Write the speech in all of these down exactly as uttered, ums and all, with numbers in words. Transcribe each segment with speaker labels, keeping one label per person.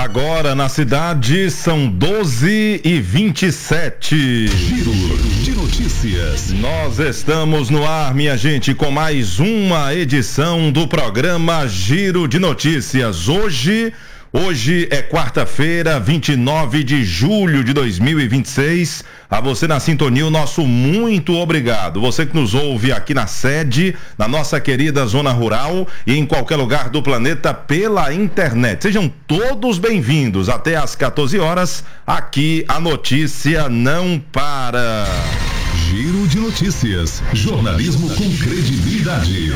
Speaker 1: Agora na cidade são doze e vinte e sete.
Speaker 2: Giro de notícias.
Speaker 1: Nós estamos no ar, minha gente, com mais uma edição do programa Giro de Notícias. Hoje, hoje é quarta-feira, vinte e nove de julho de dois mil e vinte e seis. A você na sintonia, o nosso muito obrigado. Você que nos ouve aqui na sede, na nossa querida zona rural e em qualquer lugar do planeta pela internet. Sejam todos bem-vindos. Até às quatorze horas, aqui a notícia não para.
Speaker 2: Giro de notícias. Jornalismo com credibilidade.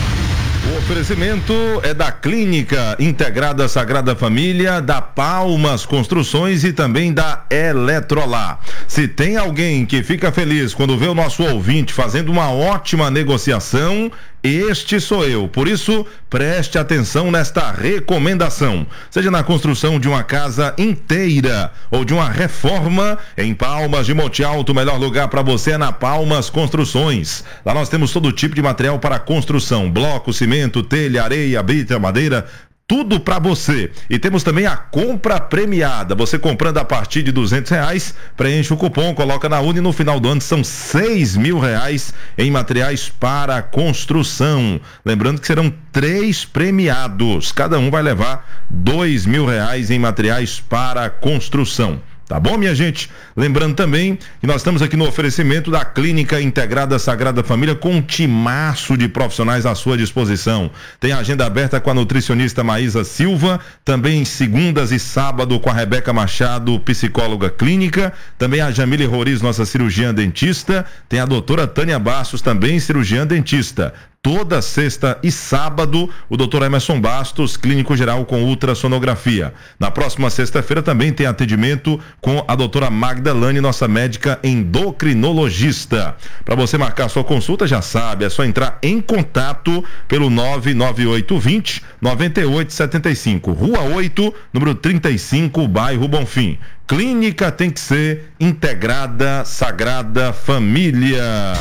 Speaker 1: O oferecimento é da Clínica Integrada Sagrada Família, da Palmas Construções e também da Eletrolar. Se tem alguém que fica feliz quando vê o nosso ouvinte fazendo uma ótima negociação, este sou eu. Por isso, preste atenção nesta recomendação. Seja na construção de uma casa inteira ou de uma reforma, em Palmas de Monte Alto, o melhor lugar para você é na Palmas Construções. Lá nós temos todo tipo de material para construção: bloco, cimento, telha, areia, brita, madeira, tudo para você. E temos também a compra premiada. Você comprando a partir de duzentos reais, preenche o cupom, coloca na urna e no final do ano são seis mil reais em materiais para construção. Lembrando que serão três premiados. Cada um vai levar dois mil reais em materiais para construção. Tá bom, minha gente? Lembrando também que nós estamos aqui no oferecimento da Clínica Integrada Sagrada Família, com um timaço de profissionais à sua disposição. Tem a agenda aberta com a nutricionista Maísa Silva, também segundas e sábado com a Rebeca Machado, psicóloga clínica, também a Jamile Roriz, nossa cirurgiã dentista, tem a doutora Tânia Bastos, também cirurgiã dentista. Toda sexta e sábado, o doutor Emerson Bastos, clínico geral com ultrassonografia. Na próxima sexta-feira também tem atendimento com a doutora Magdalene, nossa médica endocrinologista. Para você marcar sua consulta, já sabe, é só entrar em contato pelo nove nove oito dois zero nove oito sete cinco. Rua oito, número trinta e cinco, bairro Bonfim. Clínica tem que ser Integrada Sagrada Família.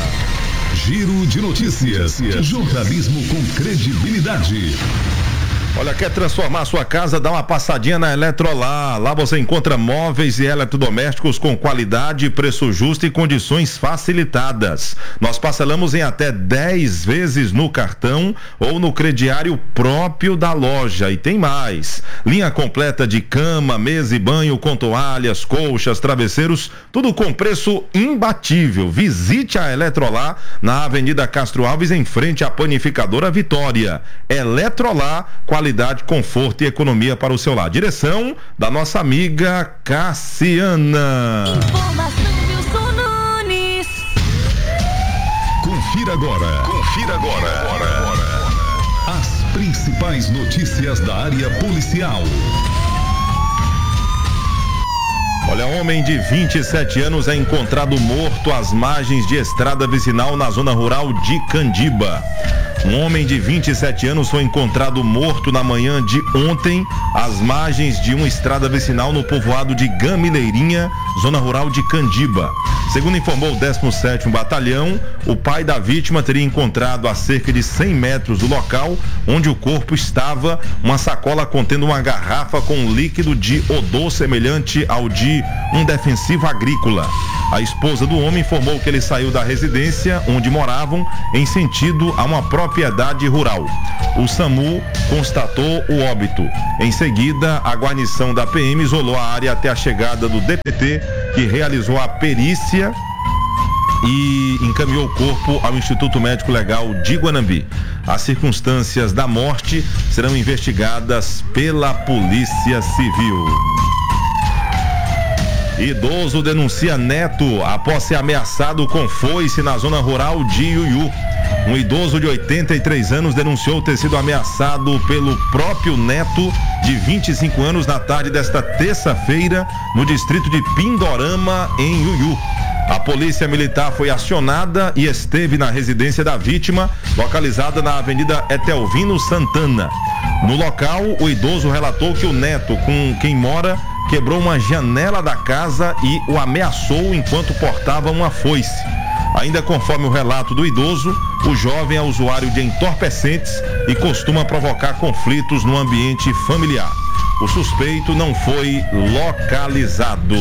Speaker 2: Giro de notícias. Jornalismo com credibilidade.
Speaker 1: Olha, quer transformar a sua casa? Dá uma passadinha na Eletrolar. Lá você encontra móveis e eletrodomésticos com qualidade, preço justo e condições facilitadas. Nós parcelamos em até dez vezes no cartão ou no crediário próprio da loja. E tem mais. Linha completa de cama, mesa e banho com toalhas, colchas, travesseiros, tudo com preço imbatível. Visite a Eletrolar na Avenida Castro Alves, em frente à Panificadora Vitória. Eletrolar, qualidade Qualidade, conforto e economia para o seu lar. Direção da nossa amiga Cassiana.
Speaker 3: Informação Wilson Nunes.
Speaker 2: Confira agora. Confira agora. agora. As principais notícias da área policial.
Speaker 1: Olha, homem de vinte e sete anos é encontrado morto às margens de estrada vicinal na zona rural de Candiba. Um homem de vinte e sete anos foi encontrado morto na manhã de ontem às margens de uma estrada vicinal no povoado de Gamileirinha, zona rural de Candiba. Segundo informou o décimo sétimo Batalhão, o pai da vítima teria encontrado a cerca de cem metros do local onde o corpo estava uma sacola contendo uma garrafa com líquido de odor semelhante ao de um defensivo agrícola. A esposa do homem informou que ele saiu da residência onde moravam em sentido a uma propriedade rural. O SAMU constatou o óbito. Em seguida, a guarnição da P M isolou a área até a chegada do D P T, que realizou a perícia e encaminhou o corpo ao Instituto Médico Legal de Guanambi. As circunstâncias da morte serão investigadas pela Polícia Civil. Idoso denuncia neto após ser ameaçado com foice na zona rural de Iuiú. Um idoso de oitenta e três anos denunciou ter sido ameaçado pelo próprio neto de vinte e cinco anos na tarde desta terça-feira no distrito de Pindorama, em Iuiú. A polícia militar foi acionada e esteve na residência da vítima, localizada na Avenida Etelvino Santana. No local, o idoso relatou que o neto, com quem mora, quebrou uma janela da casa e o ameaçou enquanto portava uma foice. Ainda conforme o relato do idoso, o jovem é usuário de entorpecentes e costuma provocar conflitos no ambiente familiar. O suspeito não foi localizado.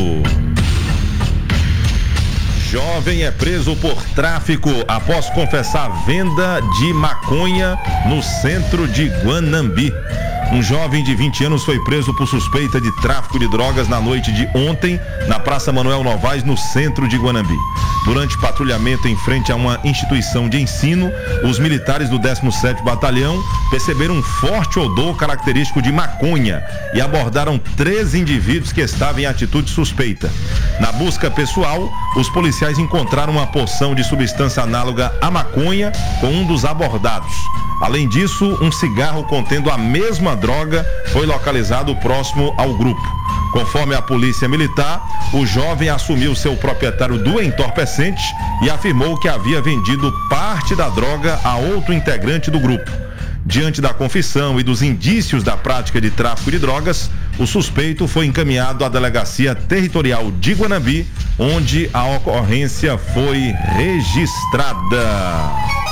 Speaker 1: Jovem é preso por tráfico após confessar venda de maconha no centro de Guanambi. Um jovem de vinte anos foi preso por suspeita de tráfico de drogas na noite de ontem, na Praça Manuel Novaes, no centro de Guanambi. Durante patrulhamento em frente a uma instituição de ensino, os militares do décimo sétimo Batalhão perceberam um forte odor característico de maconha e abordaram três indivíduos que estavam em atitude suspeita. Na busca pessoal, os policiais encontraram uma porção de substância análoga à maconha com um dos abordados. Além disso, um cigarro contendo a mesma droga foi localizado próximo ao grupo. Conforme a polícia militar, o jovem assumiu ser proprietário do entorpecente e afirmou que havia vendido parte da droga a outro integrante do grupo. Diante da confissão e dos indícios da prática de tráfico de drogas, o suspeito foi encaminhado à Delegacia Territorial de Guanambi, onde a ocorrência foi registrada.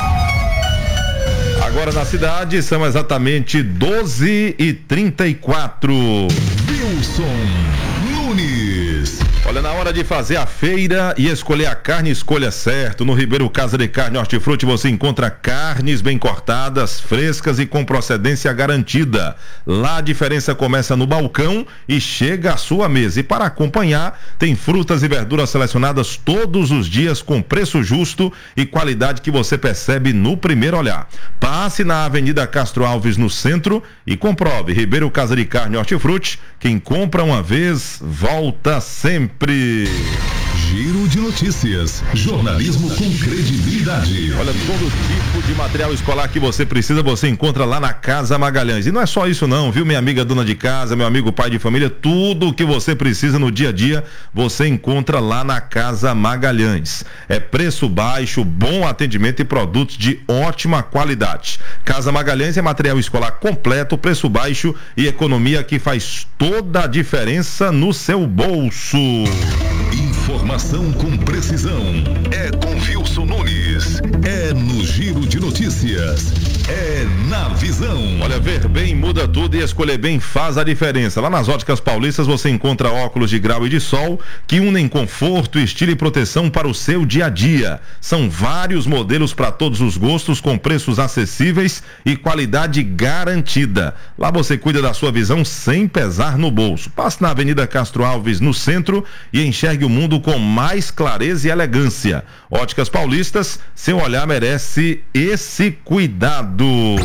Speaker 1: Agora na cidade são exatamente doze e trinta e quatro.
Speaker 2: Wilson Nunes.
Speaker 1: Olha, na hora de fazer a feira e escolher a carne, escolha certo. No Ribeiro Casa de Carne Hortifruti você encontra carnes bem cortadas, frescas e com procedência garantida. Lá a diferença começa no balcão e chega à sua mesa. E para acompanhar, tem frutas e verduras selecionadas todos os dias com preço justo e qualidade que você percebe no primeiro olhar. Passe na Avenida Castro Alves, no centro, e comprove. Ribeiro Casa de Carne Hortifruti, quem compra uma vez, volta sempre.
Speaker 2: Giro de notícias, jornalismo com credibilidade.
Speaker 1: Olha, todo tipo de material escolar que você precisa, você encontra lá na Casa Magalhães. E não é só isso não, viu, minha amiga dona de casa, meu amigo pai de família, tudo o que você precisa no dia a dia, você encontra lá na Casa Magalhães. É preço baixo, bom atendimento e produtos de ótima qualidade. Casa Magalhães é material escolar completo, preço baixo e economia que faz toda a diferença no seu bolso.
Speaker 2: Informação com precisão. É com Wilson Nunes. É no Giro de Notícias. É na Visão.
Speaker 1: Olha, ver bem muda tudo e escolher bem faz a diferença. Lá nas Óticas Paulistas você encontra óculos de grau e de sol que unem conforto, estilo e proteção para o seu dia a dia. São vários modelos para todos os gostos, com preços acessíveis e qualidade garantida. Lá você cuida da sua visão sem pesar no bolso. Passe na Avenida Castro Alves, no centro, e enxergue o mundo com mais clareza e elegância. Óticas Paulistas, seu olhar merece esse cuidado.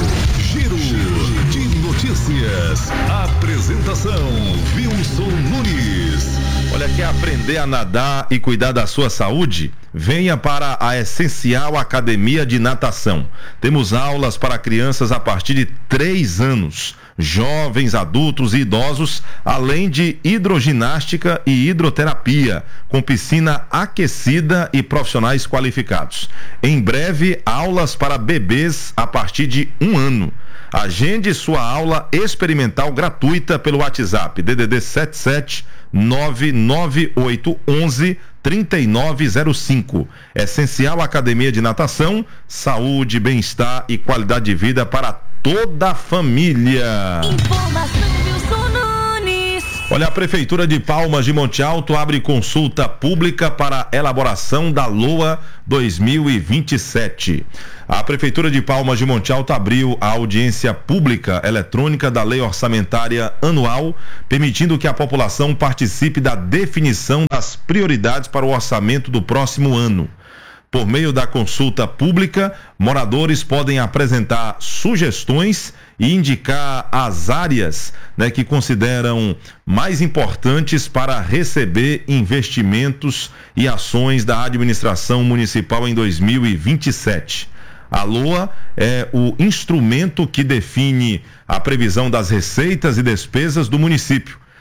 Speaker 2: Giro de Notícias. Apresentação Wilson Nunes.
Speaker 1: Olha, quer aprender a nadar e cuidar da sua saúde? Venha para a Essencial Academia de Natação. Temos aulas para crianças a partir de três anos, jovens, adultos e idosos, além de hidroginástica e hidroterapia, com piscina aquecida e profissionais qualificados. Em breve, aulas para bebês a partir de um ano. Agende sua aula experimental gratuita pelo WhatsApp D D D sete sete nove nove oito um um três nove zero cinco. Essencial Academia de Natação, saúde, bem-estar e qualidade de vida para toda a família.
Speaker 3: Informação Wilson Nunes.
Speaker 1: Olha, a Prefeitura de Palmas de Monte Alto abre consulta pública para elaboração da L O A dois mil e vinte e sete. A Prefeitura de Palmas de Monte Alto abriu a audiência pública eletrônica da Lei Orçamentária Anual, permitindo que a população participe da definição das prioridades para o orçamento do próximo ano. Por meio da consulta pública, moradores podem apresentar sugestões e indicar as áreas, né, que consideram mais importantes para receber investimentos e ações da administração municipal em dois mil e vinte e sete. A L O A é o instrumento que define a previsão das receitas e despesas do município,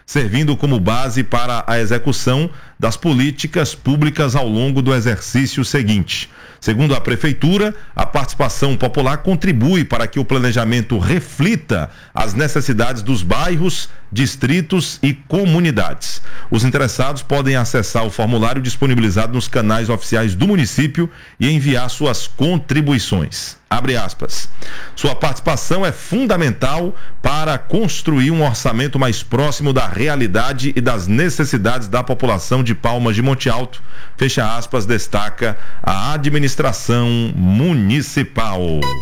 Speaker 1: servindo como base para a execução das políticas públicas ao longo do exercício seguinte. Segundo a Prefeitura, a participação popular contribui para que o planejamento reflita as necessidades dos bairros, distritos e comunidades. Os interessados podem acessar o formulário disponibilizado nos canais oficiais do município e enviar suas contribuições. Abre aspas. Sua participação é fundamental para construir um orçamento mais próximo da realidade e das necessidades da população de Palmas de Monte Alto. Fecha aspas, destaca a administração municipal.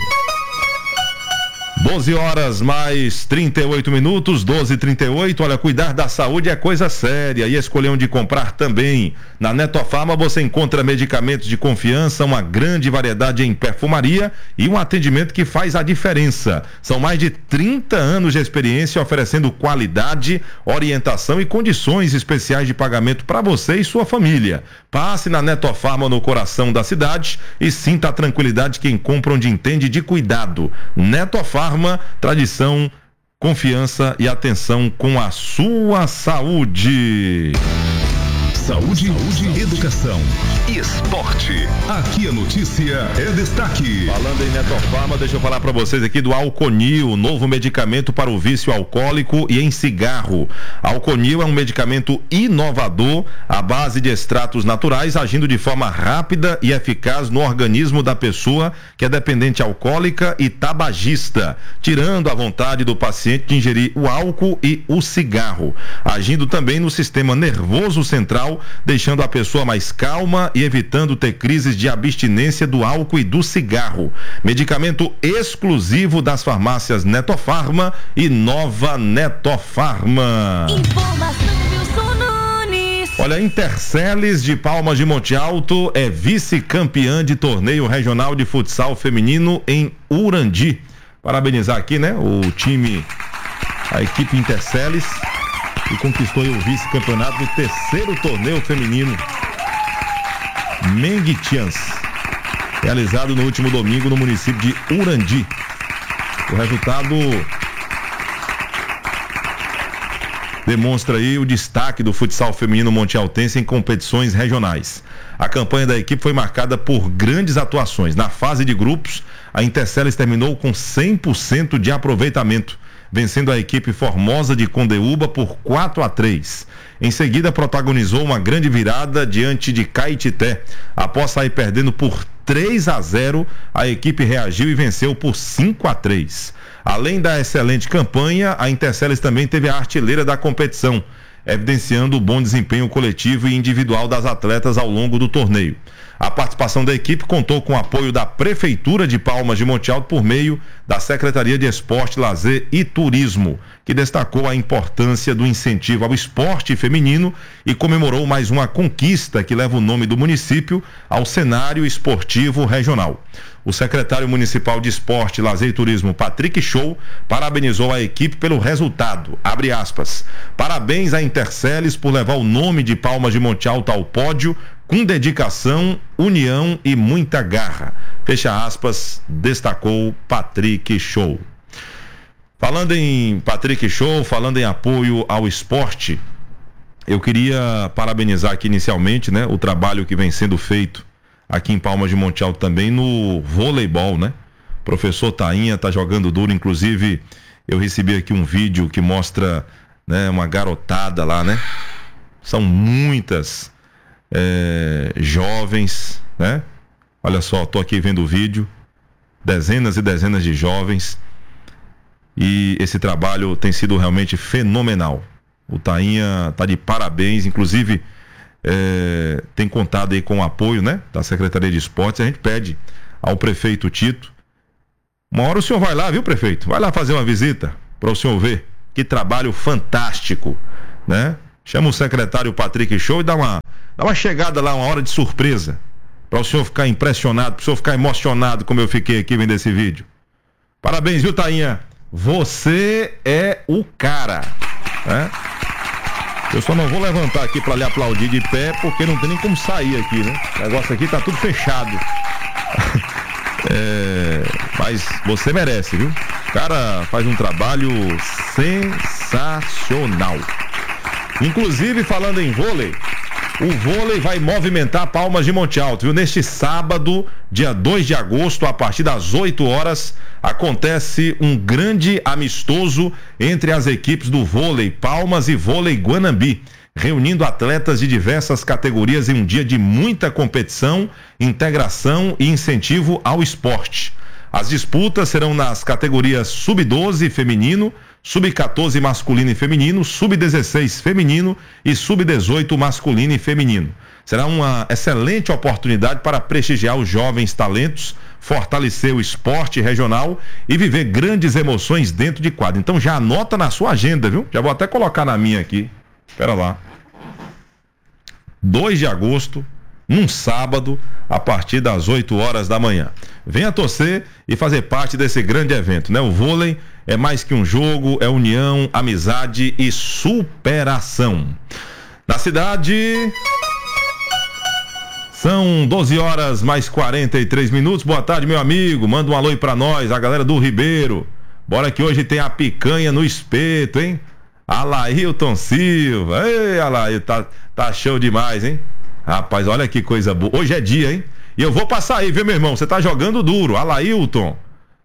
Speaker 1: doze horas mais trinta e oito minutos, doze e trinta e oito. Olha, cuidar da saúde é coisa séria e escolher onde comprar também. Na Netofarma você encontra medicamentos de confiança, uma grande variedade em perfumaria e um atendimento que faz a diferença. São mais de trinta anos de experiência oferecendo qualidade, orientação e condições especiais de pagamento para você e sua família. Passe na Netofarma no coração da cidade e sinta a tranquilidade quem compra onde entende de cuidado. Netofarma, tradição, confiança e atenção com a sua saúde.
Speaker 2: Saúde, saúde, educação e esporte. Aqui a notícia é destaque.
Speaker 1: Falando em Netofarma, deixa eu falar para vocês aqui do Alconil, novo medicamento para o vício alcoólico e em cigarro. Alconil é um medicamento inovador à base de extratos naturais, agindo de forma rápida e eficaz no organismo da pessoa que é dependente alcoólica e tabagista, tirando a vontade do paciente de ingerir o álcool e o cigarro, agindo também no sistema nervoso central, deixando a pessoa mais calma e evitando ter crises de abstinência do álcool e do cigarro. Medicamento exclusivo das farmácias Netofarma e Nova Netofarma.
Speaker 3: Informação Wilson Nunes.
Speaker 1: Olha, Interceles de Palmas de Monte Alto é vice-campeã de torneio regional de futsal feminino em Urandi. Parabenizar aqui, né, o time, a equipe Interceles, e conquistou o vice-campeonato do terceiro torneio feminino Menguitians, realizado no último domingo no município de Urandi. O resultado demonstra aí o destaque do futsal feminino montealtense em competições regionais. A campanha da equipe foi marcada por grandes atuações. Na fase de grupos, a Interceles terminou com cem por cento de aproveitamento, vencendo a equipe Formosa de Condeúba por quatro a três. Em seguida, protagonizou uma grande virada diante de Caetité. Após sair perdendo por três a zero, a equipe reagiu e venceu por cinco a três. Além da excelente campanha, a Interceles também teve a artilheira da competição, evidenciando o bom desempenho coletivo e individual das atletas ao longo do torneio. A participação da equipe contou com o apoio da Prefeitura de Palmas de Monte Alto por meio da Secretaria de Esporte, Lazer e Turismo, que destacou a importância do incentivo ao esporte feminino e comemorou mais uma conquista que leva o nome do município ao cenário esportivo regional. O secretário municipal de Esporte, Lazer e Turismo, Patrick Show, parabenizou a equipe pelo resultado. Abre aspas. Parabéns à Interceles por levar o nome de Palmas de Monte Alto ao pódio com dedicação, união e muita garra. Fecha aspas, destacou Patrick Show. Falando em Patrick Show, falando em apoio ao esporte, eu queria parabenizar aqui inicialmente, né, o trabalho que vem sendo feito aqui em Palmas de Monte Alto também no voleibol, né? O professor Tainha tá jogando duro, inclusive eu recebi aqui um vídeo que mostra, né, uma garotada lá, né? São muitas é, jovens, né? Olha só, tô aqui vendo o vídeo, dezenas e dezenas de jovens, e esse trabalho tem sido realmente fenomenal. O Tainha tá de parabéns, inclusive É, tem contado aí com o apoio, né, da Secretaria de Esportes. A gente pede ao prefeito Tito, uma hora o senhor vai lá, viu, prefeito? Vai lá fazer uma visita para o senhor ver que trabalho fantástico, né? Chama o secretário Patrick Show e dá uma, dá uma chegada lá, uma hora de surpresa, para o senhor ficar impressionado, para o senhor ficar emocionado como eu fiquei aqui vendo esse vídeo. Parabéns, viu, Tainha? Você é o cara, né? Eu só não vou levantar aqui para lhe aplaudir de pé, porque não tem nem como sair aqui, né? O negócio aqui tá tudo fechado. É, mas você merece, viu? O cara faz um trabalho sensacional. Inclusive, falando em vôlei, o vôlei vai movimentar Palmas de Monte Alto, viu? Neste sábado, dia dois de agosto, a partir das oito horas, acontece um grande amistoso entre as equipes do vôlei Palmas e vôlei Guanambi, reunindo atletas de diversas categorias em um dia de muita competição, integração e incentivo ao esporte. As disputas serão nas categorias sub doze feminino, sub quatorze masculino e feminino, sub dezesseis feminino e sub dezoito masculino e feminino. Será uma excelente oportunidade para prestigiar os jovens talentos, fortalecer o esporte regional e viver grandes emoções dentro de quadro. Então já anota na sua agenda, viu? Já vou até colocar na minha aqui. Espera lá. dois de agosto, num sábado, a partir das oito horas da manhã. Venha torcer e fazer parte desse grande evento, né? O vôlei é mais que um jogo, é união, amizade e superação. Na cidade, são doze horas mais quarenta e três minutos. Boa tarde, meu amigo. Manda um alô aí pra nós, a galera do Ribeiro. Bora que hoje tem a picanha no espeto, hein? Alailton Silva. Ei, Alailton, tá, tá show demais, hein? Rapaz, olha que coisa boa. Hoje é dia, hein? E eu vou passar aí, viu, meu irmão? Você tá jogando duro. Alailton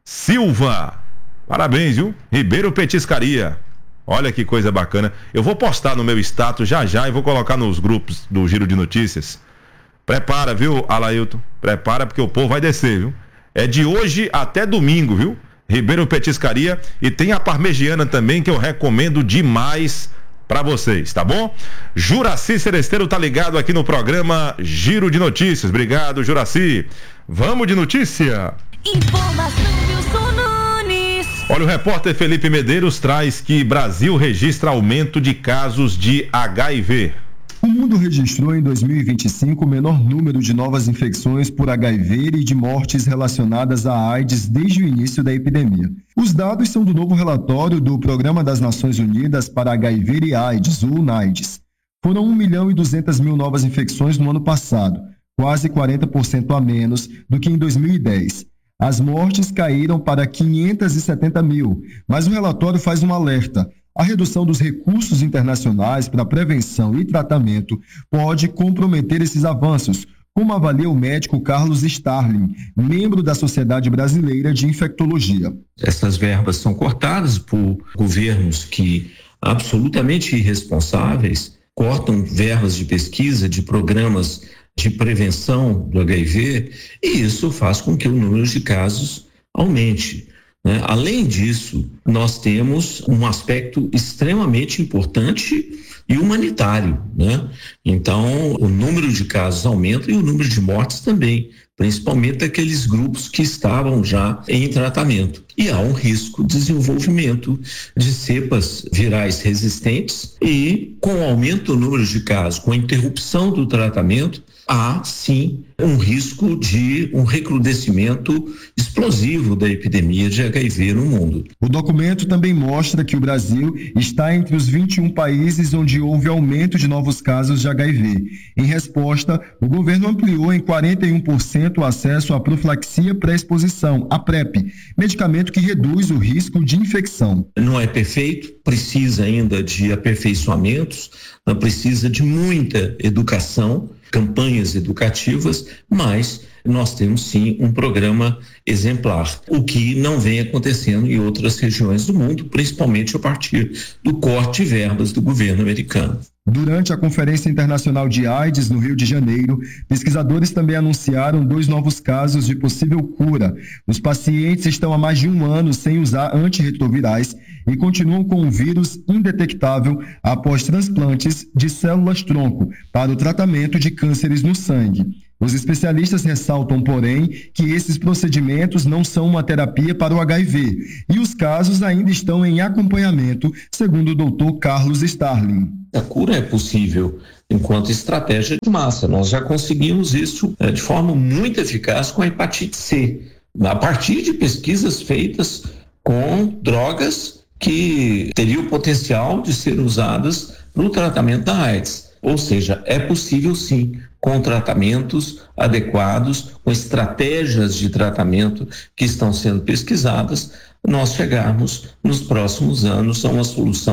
Speaker 1: Silva. Parabéns, viu? Ribeiro Petiscaria. Olha que coisa bacana. Eu vou postar no meu status já já e vou colocar nos grupos do Giro de Notícias. Prepara, viu, Alailton? Prepara porque o povo vai descer, viu? É de hoje até domingo, viu? Ribeiro Petiscaria, e tem a parmegiana também que eu recomendo demais pra vocês, tá bom? Juraci Seresteiro tá ligado aqui no programa Giro de Notícias. Obrigado, Juraci. Vamos de notícia.
Speaker 3: Informação Wilson Nunes.
Speaker 1: Olha, o repórter Felipe Medeiros traz que Brasil registra aumento de casos de H I V.
Speaker 4: O mundo registrou em dois mil e vinte e cinco o menor número de novas infecções por H I V e de mortes relacionadas à AIDS desde o início da epidemia. Os dados são do novo relatório do Programa das Nações Unidas para H I V e AIDS, o UNAIDS. Foram um milhão e duzentas mil novas infecções no ano passado, quase quarenta por cento a menos do que em dois mil e dez. As mortes caíram para quinhentos e setenta mil, mas o relatório faz um alerta. A redução dos recursos internacionais para prevenção e tratamento pode comprometer esses avanços, como avalia o médico Carlos Starling, membro da Sociedade Brasileira de Infectologia.
Speaker 5: Essas verbas são cortadas por governos que, absolutamente irresponsáveis, cortam verbas de pesquisa, de programas de prevenção do H I V, e isso faz com que o número de casos aumente. Né? Além disso, nós temos um aspecto extremamente importante e humanitário, né? Então, o número de casos aumenta e o número de mortes também, principalmente aqueles grupos que estavam já em tratamento. E há um risco de desenvolvimento de cepas virais resistentes e, com o aumento do número de casos, com a interrupção do tratamento, há sim um risco de um recrudescimento explosivo da epidemia de H I V no mundo.
Speaker 4: O documento também mostra que o Brasil está entre os vinte e um países onde houve aumento de novos casos de H I V. Em resposta, o governo ampliou em quarenta e um por cento o acesso à profilaxia pré-exposição, a PrEP, medicamento que reduz o risco de infecção.
Speaker 5: Não é perfeito, precisa ainda de aperfeiçoamentos, precisa de muita educação, campanhas educativas, mas nós temos sim um programa exemplar, o que não vem acontecendo em outras regiões do mundo, principalmente a partir do corte de verbas do governo americano.
Speaker 4: Durante a Conferência Internacional de AIDS no Rio de Janeiro, pesquisadores também anunciaram dois novos casos de possível cura. Os pacientes estão há mais de um ano sem usar antirretrovirais e continuam com um vírus indetectável após transplantes de células-tronco para o tratamento de cânceres no sangue. Os especialistas ressaltam, porém, que esses procedimentos não são uma terapia para o H I V e os casos ainda estão em acompanhamento, segundo o doutor Carlos Starling.
Speaker 5: A cura é possível enquanto estratégia de massa. Nós já conseguimos isso é, de forma muito eficaz com a hepatite C, a partir de pesquisas feitas com drogas que teriam o potencial de ser usadas no tratamento da AIDS. Ou seja, é possível sim, com tratamentos adequados, com estratégias de tratamento que estão sendo pesquisadas, nós chegarmos nos próximos anos a uma solução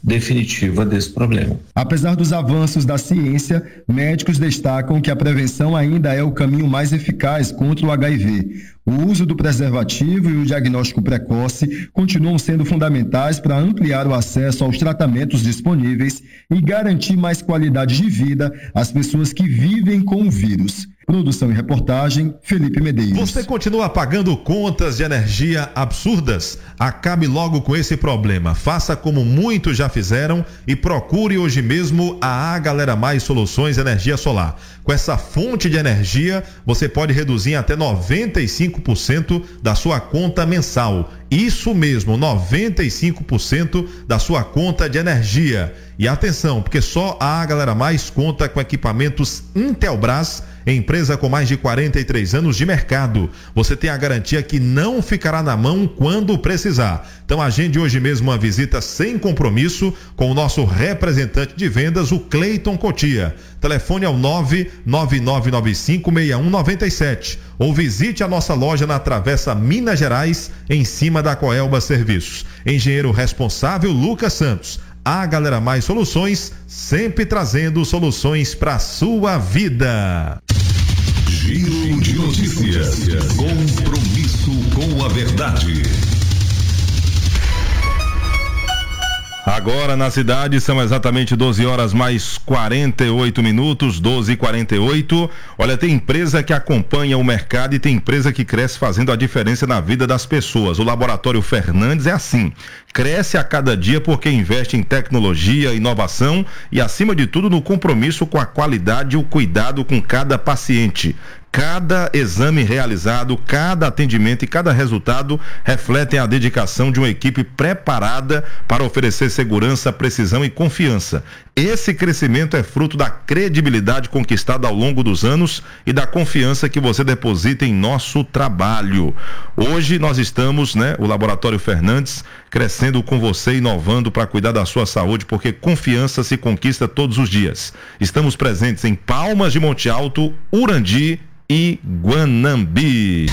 Speaker 5: definitiva desse problema.
Speaker 4: Apesar dos avanços da ciência, médicos destacam que a prevenção ainda é o caminho mais eficaz contra o H I V. O uso do preservativo e o diagnóstico precoce continuam sendo fundamentais para ampliar o acesso aos tratamentos disponíveis e garantir mais qualidade de vida às pessoas que vivem com o vírus. Produção e reportagem, Felipe Medeiros.
Speaker 6: Você continua pagando contas de energia absurdas? Acabe logo com esse problema. Faça como muitos já fizeram e procure hoje mesmo a A Galera Mais Soluções Energia Solar. Com essa fonte de energia, você pode reduzir em até noventa e cinco por cento da sua conta mensal. Isso mesmo, noventa e cinco por cento da sua conta de energia. E atenção, porque só a A Galera Mais conta com equipamentos Intelbras, empresa com mais de quarenta e três anos de mercado. Você tem a garantia que não ficará na mão quando precisar. Então agende hoje mesmo uma visita sem compromisso com o nosso representante de vendas, o Cleiton Cotia. Telefone é o nove nove nove nove cinco seis um nove sete ou visite a nossa loja na Travessa Minas Gerais, em cima da Coelba Serviços. Engenheiro responsável Lucas Santos. A Galera Mais Soluções, sempre trazendo soluções para sua vida.
Speaker 2: Giro de notícias. Compromisso com a verdade.
Speaker 1: Agora na cidade são exatamente doze horas mais quarenta e oito minutos, doze e quarenta e oito. Olha, tem empresa que acompanha o mercado e tem empresa que cresce fazendo a diferença na vida das pessoas. O Laboratório Fernandes é assim, cresce a cada dia porque investe em tecnologia, inovação e, acima de tudo, no compromisso com a qualidade e o cuidado com cada paciente. Cada exame realizado, cada atendimento e cada resultado refletem a dedicação de uma equipe preparada para oferecer segurança, precisão e confiança. Esse crescimento é fruto da credibilidade conquistada ao longo dos anos e da confiança que você deposita em nosso trabalho. Hoje nós estamos, né, o Laboratório Fernandes, crescendo com você, inovando para cuidar da sua saúde, porque confiança se conquista todos os dias. Estamos presentes em Palmas de Monte Alto, Urandi e Guanambi.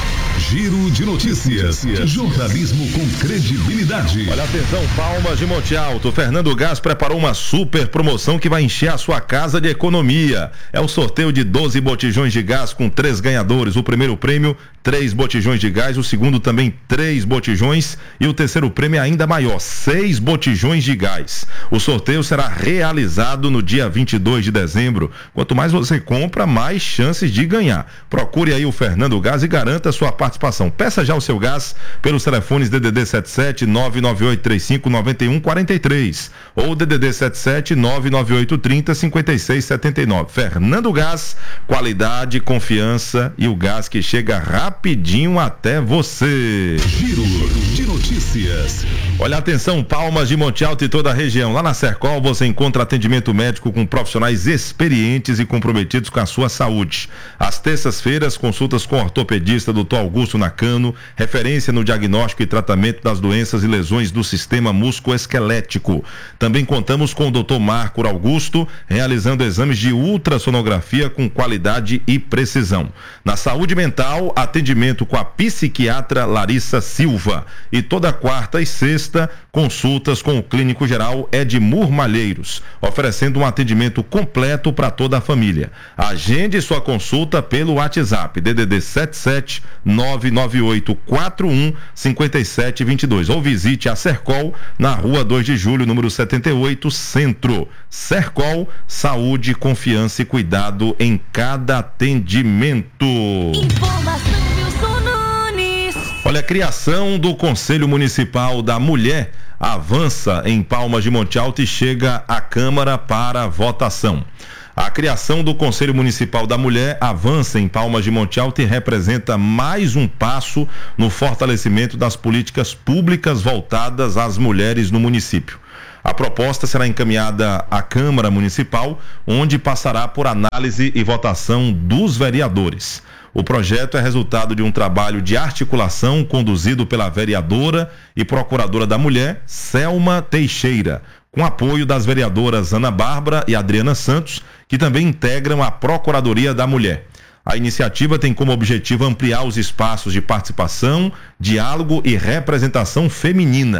Speaker 2: Giro de notícias. Jornalismo com credibilidade.
Speaker 1: Olha, atenção, Palmas de Monte Alto. Fernando Gás preparou uma super promoção que vai encher a sua casa de economia. É o sorteio de doze botijões de gás com três ganhadores. O primeiro prêmio, três botijões de gás. O segundo também três botijões. E o terceiro prêmio é ainda maior, seis botijões de gás. O sorteio será realizado no dia vinte e dois de dezembro. Quanto mais você compra, mais chances de ganhar. Procure aí o Fernando Gás e garanta sua participação. Peça já o seu gás pelos telefones D D D setenta e sete, nove nove oito três cinco, nove um quatro três ou D D D setenta e sete, nove nove oito três zero, cinco seis sete nove. Fernando Gás, qualidade, confiança e o gás que chega rapidinho até você.
Speaker 2: Giro de notícias.
Speaker 1: Olha, atenção, Palmas de Monte Alto e toda a região. Lá na Sercol você encontra atendimento médico com profissionais experientes e comprometidos com a sua saúde. Às terças-feiras, consultas com o ortopedista doutor Augusto Nakano, referência no diagnóstico e tratamento das doenças e lesões do sistema musculoesquelético. Também contamos com o doutor Marco Augusto, realizando exames de ultrassonografia com qualidade e precisão. Na saúde mental, atendimento com a psiquiatra Larissa Silva. E toda quarta e sexta, consultas com o clínico geral Edmur Malheiros, oferecendo um atendimento completo para toda a família. Agende sua consulta pelo WhatsApp D D D setenta e sete, nove nove oito quatro um, cinco sete dois dois ou visite a Sercol na rua dois de julho, número setenta e oito, Centro. Sercol, saúde, confiança e cuidado em cada atendimento.
Speaker 3: Informação Wilson Nunes.
Speaker 1: Olha, a criação do Conselho Municipal da Mulher avança em Palmas de Monte Alto e chega à Câmara para votação. A criação do Conselho Municipal da Mulher avança em Palmas de Monte Alto e representa mais um passo no fortalecimento das políticas públicas voltadas às mulheres no município. A proposta será encaminhada à Câmara Municipal, onde passará por análise e votação dos vereadores. O projeto é resultado de um trabalho de articulação conduzido pela vereadora e procuradora da mulher, Selma Teixeira, com apoio das vereadoras Ana Bárbara e Adriana Santos, que também integram a Procuradoria da Mulher. A iniciativa tem como objetivo ampliar os espaços de participação, diálogo e representação feminina,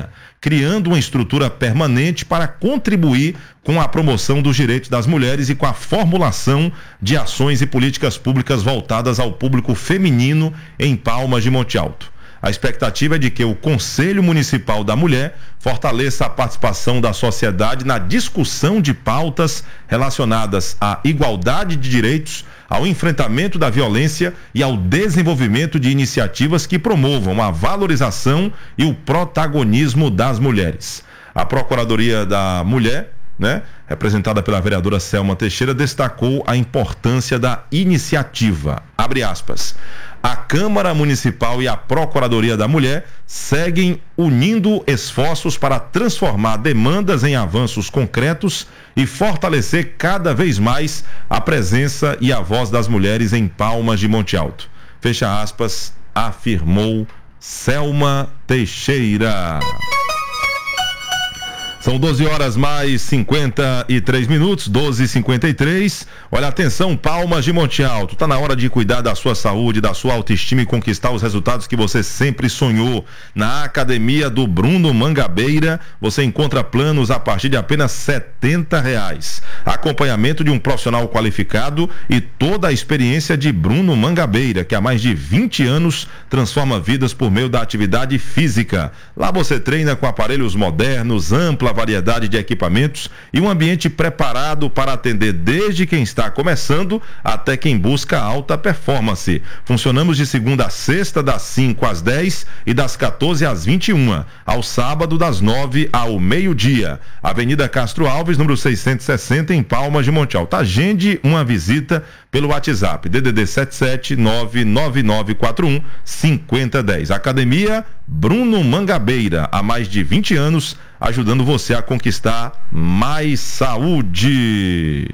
Speaker 1: criando uma estrutura permanente para contribuir com a promoção dos direitos das mulheres e com a formulação de ações e políticas públicas voltadas ao público feminino em Palmas de Monte Alto. A expectativa é de que o Conselho Municipal da Mulher fortaleça a participação da sociedade na discussão de pautas relacionadas à igualdade de direitos, ao enfrentamento da violência e ao desenvolvimento de iniciativas que promovam a valorização e o protagonismo das mulheres. A Procuradoria da Mulher, né, representada pela vereadora Selma Teixeira, destacou a importância da iniciativa. Abre aspas. A Câmara Municipal e a Procuradoria da Mulher seguem unindo esforços para transformar demandas em avanços concretos e fortalecer cada vez mais a presença e a voz das mulheres em Palmas de Monte Alto. Fecha aspas, afirmou Selma Teixeira. São doze horas mais cinquenta e três minutos, doze e cinquenta e três. Olha, atenção, Palmas de Monte Alto. Tá na hora de cuidar da sua saúde, da sua autoestima e conquistar os resultados que você sempre sonhou. Na Academia do Bruno Mangabeira, você encontra planos a partir de apenas setenta reais. Acompanhamento de um profissional qualificado e toda a experiência de Bruno Mangabeira, que há mais de vinte anos transforma vidas por meio da atividade física. Lá você treina com aparelhos modernos, ampla variedade de equipamentos e um ambiente preparado para atender desde quem está começando até quem busca alta performance. Funcionamos de segunda a sexta, das cinco às dez e das quatorze às vinte e uma, ao sábado das nove ao meio-dia. Avenida Castro Alves, número seiscentos e sessenta, em Palmas de Monte Alto. Agende uma visita pelo WhatsApp D D D sete sete nove nove nove quatro um cinco zero um zero. Academia Bruno Mangabeira, há mais de vinte anos, ajudando você a conquistar mais saúde.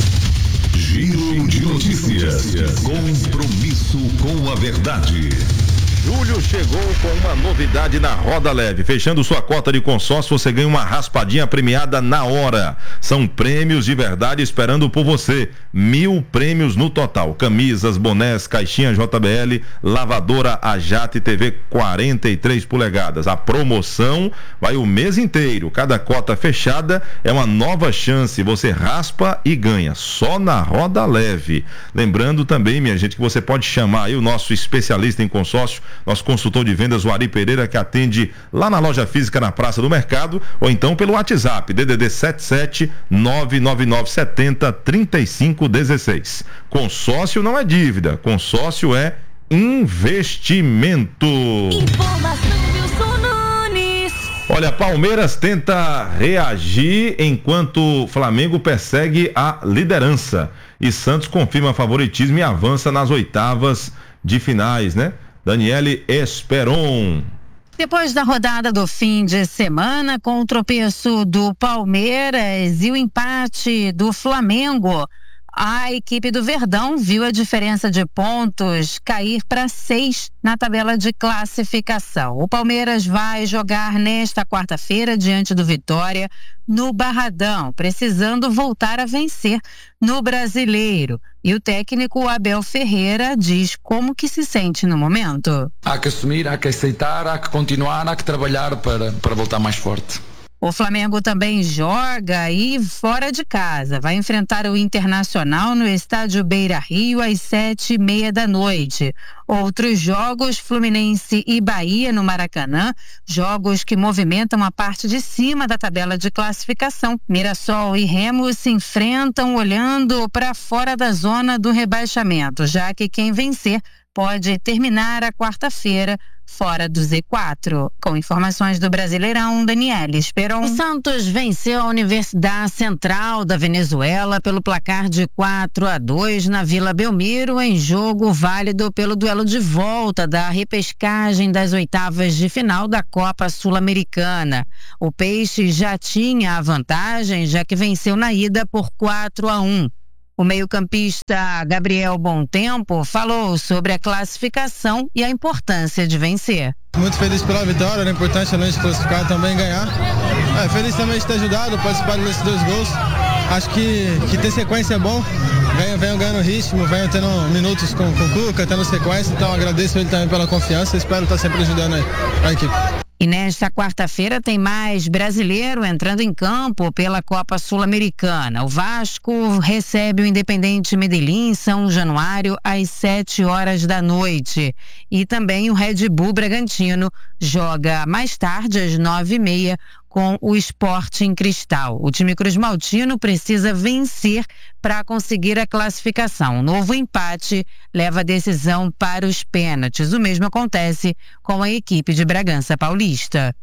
Speaker 2: Giro de notícias. Compromisso com a verdade.
Speaker 1: Júlio chegou com uma novidade na Roda Leve. Fechando sua cota de consórcio, você ganha uma raspadinha premiada na hora. São prêmios de verdade esperando por você. Mil prêmios no total. Camisas, bonés, caixinha J B L, lavadora Ajate T V quarenta e três polegadas. A promoção vai o mês inteiro. Cada cota fechada é uma nova chance. Você raspa e ganha. Só na Roda Leve. Lembrando também, minha gente, que você pode chamar aí o nosso especialista em consórcio, nosso consultor de vendas, o Ari Pereira, que atende lá na loja física na Praça do Mercado, ou então pelo WhatsApp D D D sete sete nove nove nove sete zero três cinco um seis. Consórcio não é dívida, consórcio é investimento.
Speaker 3: Informação Wilson Nunes.
Speaker 1: Olha, Palmeiras tenta reagir enquanto Flamengo persegue a liderança e Santos confirma favoritismo e avança nas oitavas de finais, né? Daniele Esperon.
Speaker 7: Depois da rodada do fim de semana, com o tropeço do Palmeiras e o empate do Flamengo, a equipe do Verdão viu a diferença de pontos cair para seis na tabela de classificação. O Palmeiras vai jogar nesta quarta-feira diante do Vitória no Barradão, precisando voltar a vencer no Brasileiro. E o técnico Abel Ferreira diz como que se sente no momento.
Speaker 8: Há que assumir, há que aceitar, há que continuar, há que trabalhar para, para voltar mais forte.
Speaker 7: O Flamengo também joga aí fora de casa. Vai enfrentar o Internacional no estádio Beira-Rio às sete e meia da noite. Outros jogos, Fluminense e Bahia no Maracanã, jogos que movimentam a parte de cima da tabela de classificação. Mirassol e Remo se enfrentam olhando para fora da zona do rebaixamento, já que quem vencer pode terminar a quarta-feira fora do Z quatro. Com informações do Brasileirão, Daniele Esperon. O Santos venceu a Universidade Central da Venezuela pelo placar de quatro a dois na Vila Belmiro, em jogo válido pelo duelo de volta da repescagem das oitavas de final da Copa Sul-Americana. O Peixe já tinha a vantagem, já que venceu na ida por quatro a um. O meio-campista Gabriel Bontempo falou sobre a classificação e a importância de vencer.
Speaker 9: Muito feliz pela vitória, era importante além de classificar também ganhar. É, feliz também de ter ajudado, participar desses dois gols. Acho que, que ter sequência é bom, venho, venho ganhando ritmo, venho tendo minutos com, com o Cuca, tendo sequência, então agradeço ele também pela confiança e espero estar sempre ajudando aí a equipe.
Speaker 7: E nesta quarta-feira tem mais brasileiro entrando em campo pela Copa Sul-Americana. O Vasco recebe o Independente Medellín em São Januário às sete horas da noite. E também o Red Bull Bragantino joga mais tarde às nove e meia com o Sporting Cristal. O time cruzmaltino precisa vencer para conseguir a classificação. Um novo empate leva a decisão para os pênaltis. O mesmo acontece com a equipe de Bragança Paulista.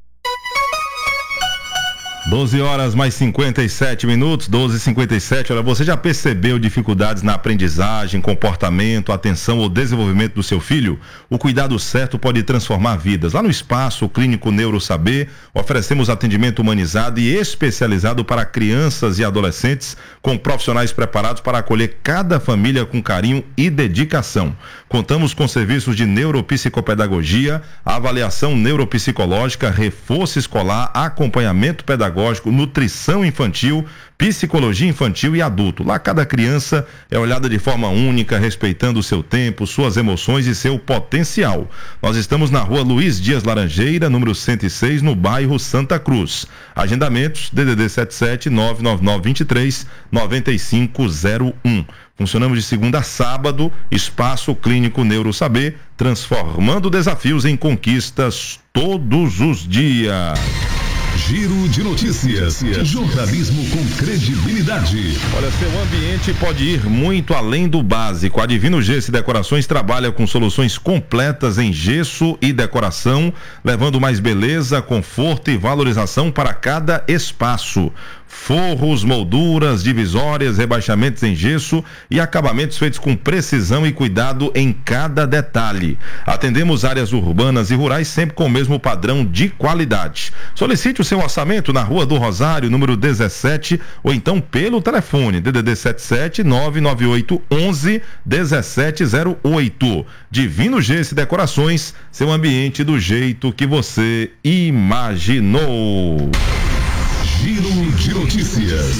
Speaker 1: doze horas mais cinquenta e sete minutos, doze e cinquenta e sete. Olha, você já percebeu dificuldades na aprendizagem, comportamento, atenção ou desenvolvimento do seu filho? O cuidado certo pode transformar vidas. Lá no Espaço Clínico NeuroSaber, oferecemos atendimento humanizado e especializado para crianças e adolescentes, com profissionais preparados para acolher cada família com carinho e dedicação. Contamos com serviços de neuropsicopedagogia, avaliação neuropsicológica, reforço escolar, acompanhamento pedagógico, nutrição infantil, psicologia infantil e adulto. Lá cada criança é olhada de forma única, respeitando o seu tempo, suas emoções e seu potencial. Nós estamos na rua Luiz Dias Laranjeira, número cento e seis, no bairro Santa Cruz. Agendamentos D D D setenta e sete, nove nove nove, vinte e três, noventa e cinco zero um. Funcionamos de segunda a sábado. Espaço Clínico NeuroSaber, transformando desafios em conquistas todos os dias.
Speaker 2: Giro de notícias. Jornalismo com credibilidade.
Speaker 1: Olha, seu ambiente pode ir muito além do básico. A Divino Gesso e Decorações trabalha com soluções completas em gesso e decoração, levando mais beleza, conforto e valorização para cada espaço. Forros, molduras, divisórias, rebaixamentos em gesso e acabamentos feitos com precisão e cuidado em cada detalhe. Atendemos áreas urbanas e rurais sempre com o mesmo padrão de qualidade. Solicite o seu orçamento na Rua do Rosário, número dezessete, ou então pelo telefone D D D setenta e sete, nove nove oito, onze, dezessete zero oito. Divino Gesso e Decorações, seu ambiente do jeito que você imaginou.
Speaker 2: Giro de notícias.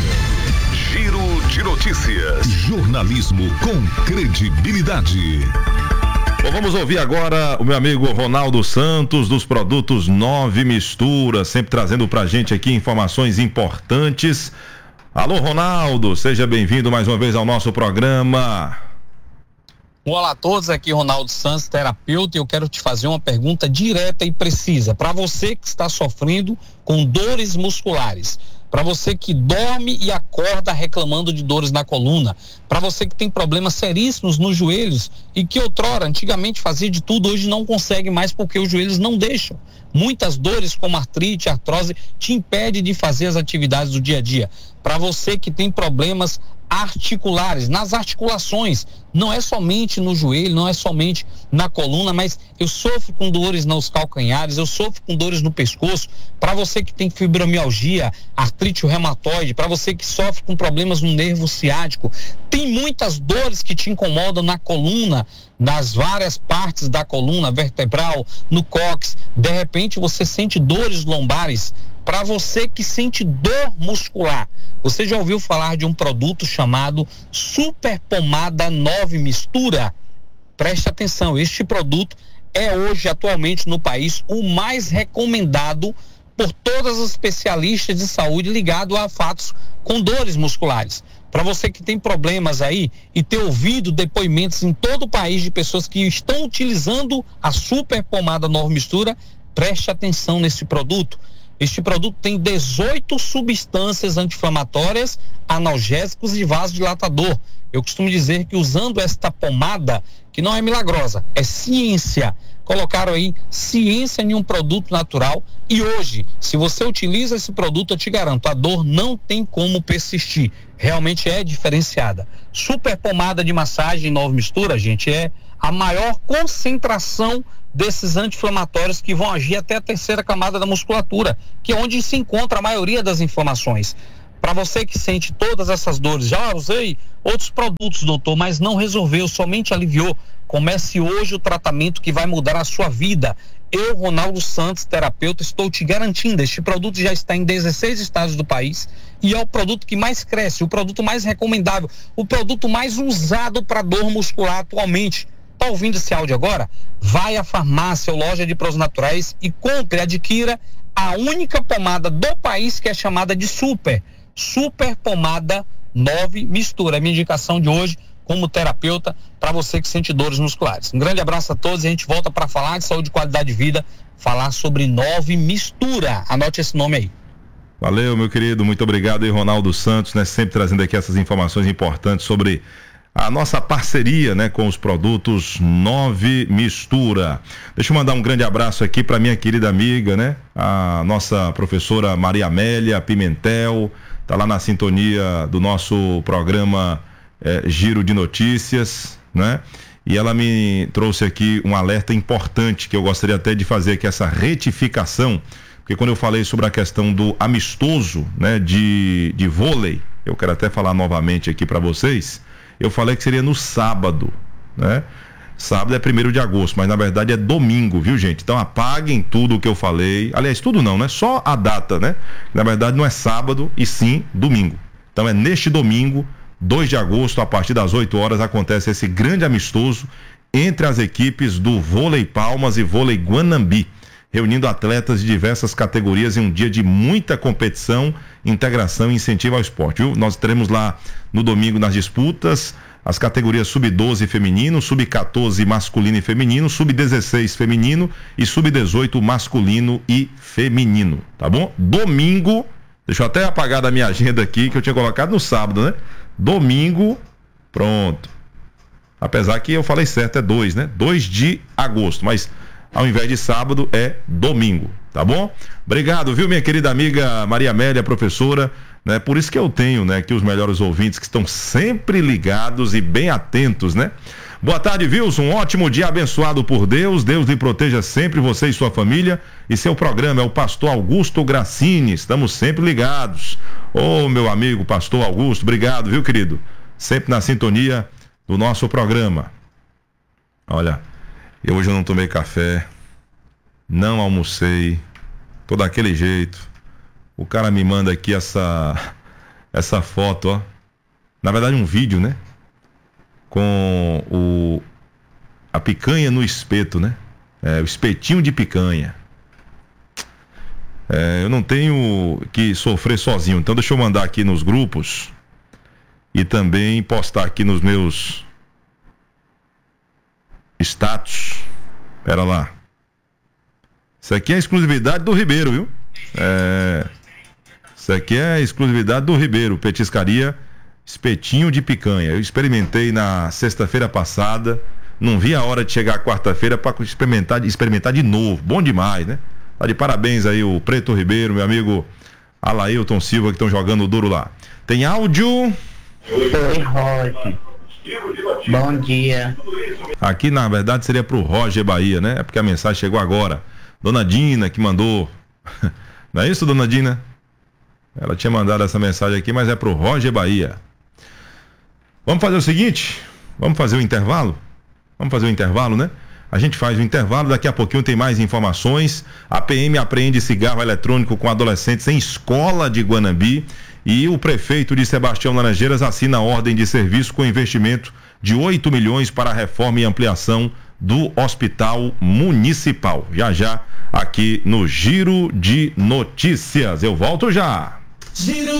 Speaker 2: Giro de notícias. Jornalismo com credibilidade.
Speaker 1: Bom, vamos ouvir agora o meu amigo Ronaldo Santos, dos produtos Nove Mistura, sempre trazendo pra gente aqui informações importantes. Alô, Ronaldo, seja bem-vindo mais uma vez ao nosso programa.
Speaker 10: Olá a todos, aqui Ronaldo Santos, terapeuta, e eu quero te fazer uma pergunta direta e precisa. Para você que está sofrendo com dores musculares, para você que dorme e acorda reclamando de dores na coluna, para você que tem problemas seríssimos nos joelhos e que outrora, antigamente fazia de tudo, hoje não consegue mais porque os joelhos não deixam. Muitas dores como artrite, artrose te impedem de fazer as atividades do dia a dia. Para você que tem problemas articulares, nas articulações, não é somente no joelho, não é somente na coluna, mas eu sofro com dores nos calcanhares, eu sofro com dores no pescoço. Para você que tem fibromialgia, artrite reumatoide, para você que sofre com problemas no nervo ciático, tem muitas dores que te incomodam na coluna, nas várias partes da coluna vertebral, no cóccix, de repente você sente dores lombares. Para você que sente dor muscular, você já ouviu falar de um produto chamado Super Pomada Nove Mistura? Preste atenção, este produto é hoje, atualmente no país, o mais recomendado por todas as especialistas de saúde ligado a fatos com dores musculares. Para você que tem problemas aí e ter ouvido depoimentos em todo o país de pessoas que estão utilizando a Super Pomada Nove Mistura, preste atenção nesse produto. Este produto tem dezoito substâncias anti-inflamatórias, analgésicos e vasodilatador. Eu costumo dizer que usando esta pomada, que não é milagrosa, é ciência. Colocaram aí ciência em um produto natural e hoje, se você utiliza esse produto, eu te garanto, a dor não tem como persistir. Realmente é diferenciada. Super pomada de massagem Nove Mistura, gente, é a maior concentração desses anti-inflamatórios que vão agir até a terceira camada da musculatura, que é onde se encontra a maioria das inflamações. Para você que sente todas essas dores, já usei outros produtos, doutor, mas não resolveu, somente aliviou. Comece hoje o tratamento que vai mudar a sua vida. Eu, Ronaldo Santos, terapeuta, estou te garantindo, este produto já está em dezesseis estados do país e é o produto que mais cresce, o produto mais recomendável, o produto mais usado para dor muscular atualmente. tá ouvindo esse áudio agora, vai à farmácia ou loja de produtos naturais e compre, adquira a única pomada do país que é chamada de Super. Super Pomada nove Mistura. É minha indicação de hoje como terapeuta para você que sente dores musculares. Um grande abraço a todos e a gente volta para falar de saúde e qualidade de vida, falar sobre nove Mistura. Anote esse nome aí.
Speaker 1: Valeu, meu querido, muito obrigado aí, Ronaldo Santos, né, sempre trazendo aqui essas informações importantes sobre a nossa parceria, né, com os produtos nove Mistura. Deixa eu mandar um grande abraço aqui para minha querida amiga, né, a nossa professora Maria Amélia Pimentel, tá lá na sintonia do nosso programa é, Giro de Notícias, né? E ela me trouxe aqui um alerta importante que eu gostaria até de fazer aqui, essa retificação, porque quando eu falei sobre a questão do amistoso, né, de, de vôlei, eu quero até falar novamente aqui para vocês, eu falei que seria no sábado, né? Sábado é primeiro de agosto, mas na verdade é domingo, viu, gente? Então apaguem tudo o que eu falei, aliás, tudo não, né? Só a data, né? Na verdade não é sábado e sim domingo. Então é neste domingo, dois de agosto, a partir das oito horas, acontece esse grande amistoso entre as equipes do Vôlei Palmas e Vôlei Guanambi, reunindo atletas de diversas categorias em um dia de muita competição, integração e incentivo ao esporte, viu? Nós teremos lá no domingo nas disputas as categorias sub doze feminino, sub quatorze masculino e feminino, sub dezesseis feminino e sub dezoito masculino e feminino, tá bom? Domingo, deixa eu até apagar da minha agenda aqui, que eu tinha colocado no sábado, né? Domingo, pronto. Apesar que eu falei certo, é dois, né? dois de agosto, mas ao invés de sábado é domingo, tá bom? Obrigado, viu, minha querida amiga Maria Amélia, professora, né? Por isso que eu tenho, né, aqui os melhores ouvintes que estão sempre ligados e bem atentos, né? Boa tarde, Wilson, um ótimo dia abençoado por Deus, Deus lhe proteja sempre, você e sua família, e seu programa é o pastor Augusto Gracini, estamos sempre ligados. Ô, meu amigo pastor Augusto, obrigado, viu, querido? Sempre na sintonia do nosso programa. Olha, eu hoje eu não tomei café, não almocei, tô daquele jeito. O cara me manda aqui essa essa foto, ó. Na verdade um vídeo, né? Com o a picanha no espeto, né? É, o espetinho de picanha. É, eu não tenho que sofrer sozinho, então deixa eu mandar aqui nos grupos e também postar aqui nos meus status. Pera lá. Isso aqui é exclusividade do Ribeiro, viu? É... Isso aqui é exclusividade do Ribeiro, petiscaria espetinho de picanha. Eu experimentei na sexta-feira passada, não vi a hora de chegar quarta-feira para experimentar, experimentar de novo. Bom demais, né? Tá de parabéns aí o Preto Ribeiro, meu amigo Alailton Silva, que estão jogando duro lá. Tem áudio?
Speaker 11: Oi, Roger. Bom dia.
Speaker 1: Aqui na verdade seria pro Roger Bahia, né? É porque a mensagem chegou agora. Dona Dina que mandou. Não é isso, Dona Dina? Ela tinha mandado essa mensagem aqui, mas é pro Roger Bahia. Vamos fazer o seguinte, vamos fazer o intervalo? Vamos fazer o intervalo, né? A gente faz o intervalo, daqui a pouquinho tem mais informações. A P M apreende cigarro eletrônico com adolescentes em escola de Guanambi e o prefeito de Sebastião Laranjeiras assina a ordem de serviço com investimento de oito milhões para a reforma e ampliação do Hospital Municipal. Já já aqui no Giro de Notícias. Eu volto já.
Speaker 12: Giro